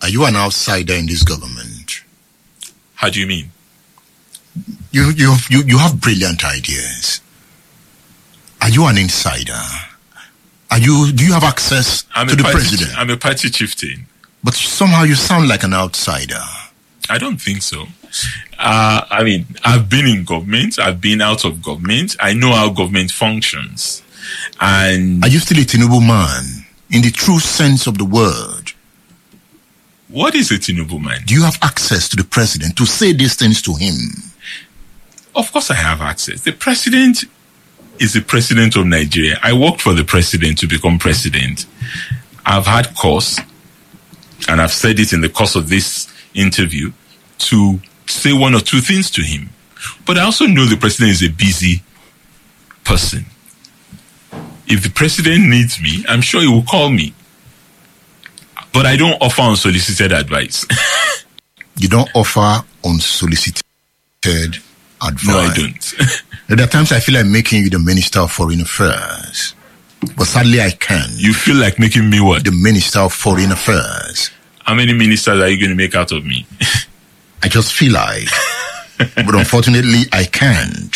Are you an outsider in this government? How do you mean? You have brilliant ideas. Are you an insider? Do you have access to the president? I'm a party chieftain. But somehow you sound like an outsider. I don't think so. I mean, I've been in government. I've been out of government. I know how government functions. And are you still a Tinubu man in the true sense of the word? What is a Tinubu man? Do you have access to the president to say these things to him? Of course I have access. The president is the president of Nigeria. I worked for the president to become president. I've had cause, and I've said it in the course of this interview, to say one or two things to him. But I also know the president is a busy person. If the president needs me, I'm sure he will call me. But I don't offer unsolicited advice. You don't offer unsolicited advice? No, I don't. There are times I feel like making you the Minister of Foreign Affairs. But sadly, I can't. You feel like making me what? The Minister of Foreign Affairs. How many ministers are you going to make out of me? I just feel like. But unfortunately, I can't.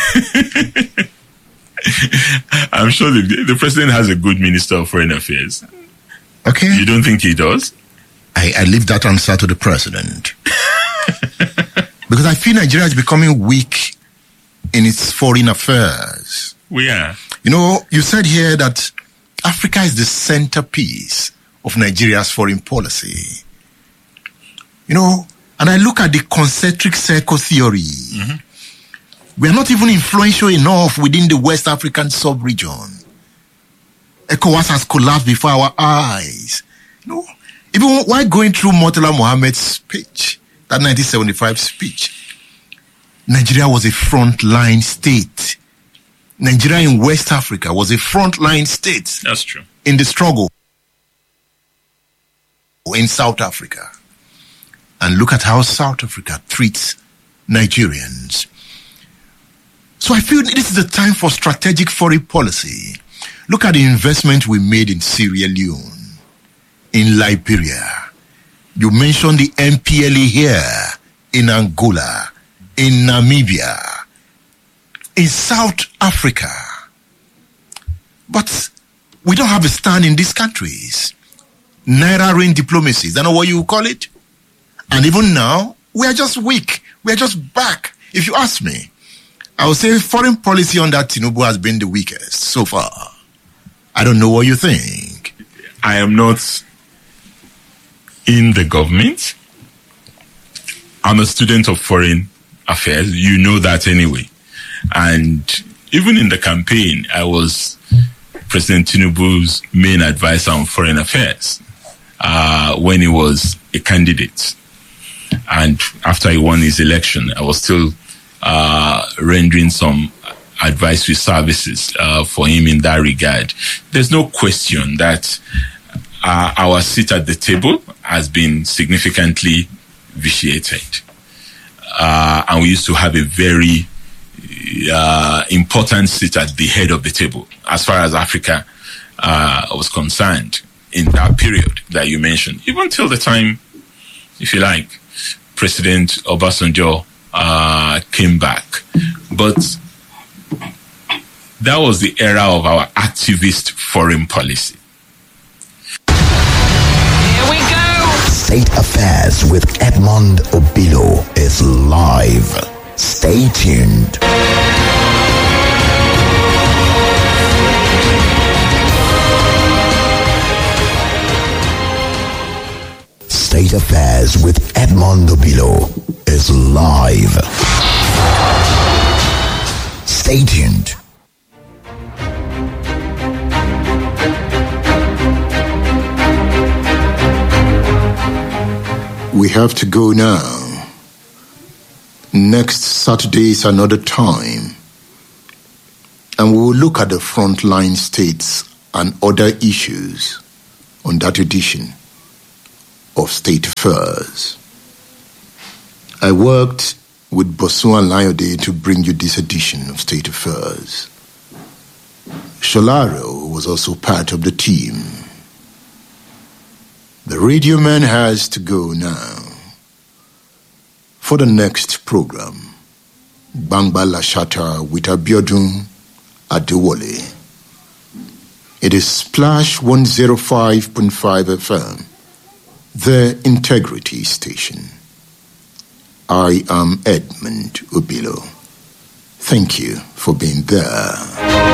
I'm sure the president has a good Minister of Foreign Affairs. Okay. You don't think he does? I leave that answer to the president. Because I feel Nigeria is becoming weak in its foreign affairs. We are. You know, you said here that Africa is the centerpiece of Nigeria's foreign policy. You know, and I look at the concentric circle theory. Mm-hmm. We are not even influential enough within the West African sub-region. ECOWAS has collapsed before our eyes. You know, even while going through Murtala Mohammed's speech, that 1975 speech, Nigeria was a frontline state. Nigeria in West Africa was a frontline state. That's true. In the struggle in South Africa. And look at how South Africa treats Nigerians. So I feel this is the time for strategic foreign policy. Look at the investment we made in Sierra Leone, in Liberia. You mentioned the MPLA here, in Angola, in Namibia, in South Africa. But we don't have a stand in these countries. Naira rain diplomacy, is that not what you call it? And even now, we are just weak. We are just back. If you ask me, I would say foreign policy under Tinubu has been the weakest so far. I don't know what you think. I am not in the government. I'm a student of foreign affairs. You know that anyway. And even in the campaign, I was President Tinubu's main advisor on foreign affairs when he was a candidate. And after he won his election, I was still rendering some advisory services for him in that regard. There's no question that our seat at the table has been significantly vitiated. And we used to have a very important seat at the head of the table as far as Africa was concerned in that period that you mentioned, even till the time, if you like, President Obasanjo came back. But that was the era of our activist foreign policy. Here we go! State Affairs with Edmond Obilo is live. Stay tuned. State Affairs with Edmond Obilo is live. Stay tuned. We have to go now. Next Saturday is another time. And we will look at the frontline states and other issues on that edition of State Affairs. I worked with Bosun and Layode to bring you this edition of State Affairs. Sholaro was also part of the team. The The radio man has to go now. For the next program, Bangba Lashata with Abiodun Adewale. It is Splash 105.5 FM, the Integrity Station. I am Edmund Obilo. Thank you for being there.